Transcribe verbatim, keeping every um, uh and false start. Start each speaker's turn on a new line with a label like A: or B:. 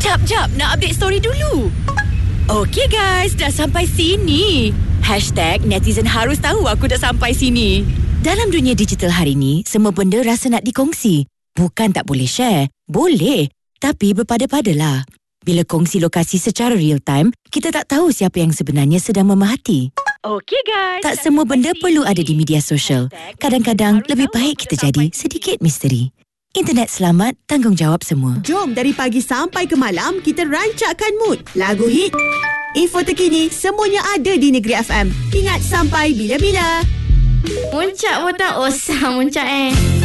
A: Jap, jap. Nak update story dulu. Okey guys, dah sampai sini. Hashtag netizen harus tahu aku dah sampai sini. Dalam dunia digital hari ni, semua benda rasa nak dikongsi. Bukan tak boleh share. Boleh. Tapi berpada-padalah. Bila kongsi lokasi secara real time, kita tak tahu siapa yang sebenarnya sedang memerhati. Okey guys. Tak semua benda perlu ada di media sosial. Kadang-kadang lebih baik kita jadi sedikit misteri. Internet selamat, tanggungjawab semua.
B: Jom dari pagi sampai ke malam kita rancakkan mood. Lagu hit, info terkini, semuanya ada di Negeri F M. Ingat sampai bila-bila.
C: Muncak pun tak usah muncak eh.